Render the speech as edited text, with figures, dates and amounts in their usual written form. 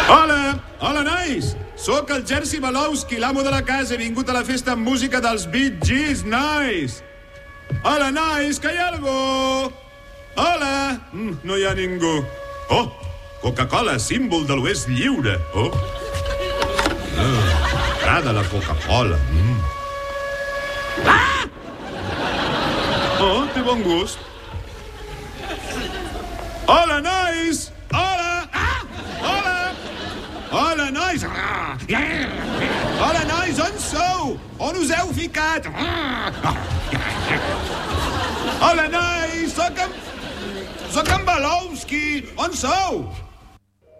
Hola! Hola, nois! Soc el Jerzy Balowski, l'amo de la casa. He vingut a la festa amb música dels Bee Gees, nois! Hola, nois, que hi ha algú? Hola! No hi ha ningú. Oh! Coca-Cola, símbol de l'oest lliure. Oh! M'agrada la Coca-Cola. Ah! Oh, té bon gust. Hola, nois! Hola! Ah! Hola! Hola, nois! Hola, nois, on sou? On us heu ficat? Hola, nois! Soc en Balowski! On sou?